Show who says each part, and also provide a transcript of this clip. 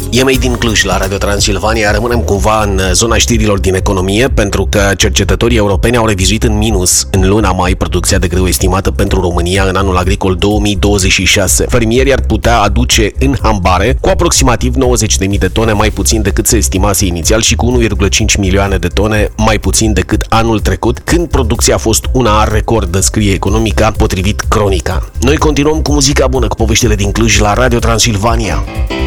Speaker 1: E Made in Cluj la Radio Transilvania. Rămânem cumva în zona știrilor din economie, pentru că cercetătorii europeni au revizuit în minus în luna mai producția de grâu estimată pentru România în anul agricol 2026. Fermierii ar putea aduce în hambare cu aproximativ 90.000 de tone mai puțin decât se estimase inițial și cu 1,5 milioane de tone mai puțin decât anul trecut, când producția a fost una record, scrie Economica, potrivit Cronica. Noi continuăm cu muzica bună, cu poveștile din Cluj la Radio Transilvania.